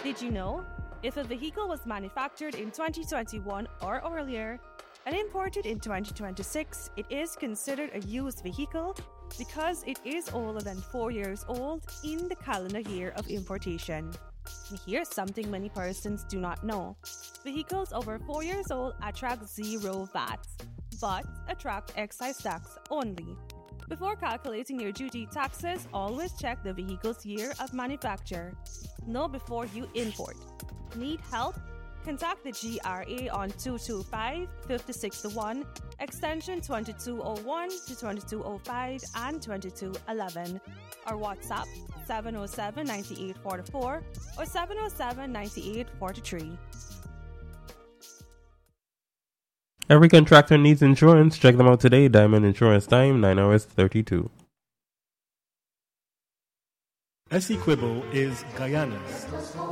Did you know? If a vehicle was manufactured in 2021 or earlier and imported in 2026, it is considered a used vehicle because it is older than 4 years old in the calendar year of importation. And here's something many persons do not know. Vehicles over 4 years old attract zero VAT, but attract excise tax only. Before calculating your duty taxes, always check the vehicle's year of manufacture. Know before you import. Need help? Contact the GRA on 225-5601, extension 2201 to 2205 and 2211, or WhatsApp 707-9844 or 707-9843. Every contractor needs insurance. Check them out today. Diamond Insurance Time, 9 hours 32. Essequibo is Guyana's